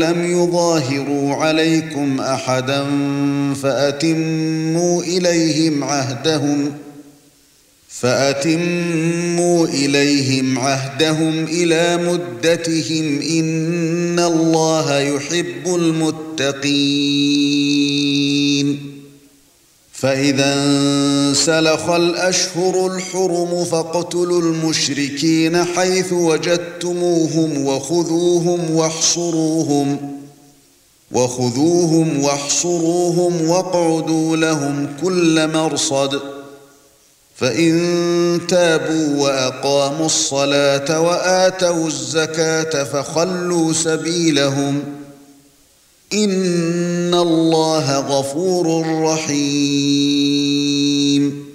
لم يظاهروا عليكم أحدا فأتموا إليهم عهدهم إلى مدتهم إن الله يحب المتقين فإذا انسلخ الأشهر الحرم فاقتلوا المشركين حيث وجدتموهم وخذوهم واحصروهم واقعدوا لهم كل مرصد فإن تابوا وأقاموا الصلاة وآتوا الزكاة فخلوا سبيلهم إن الله غفور رحيم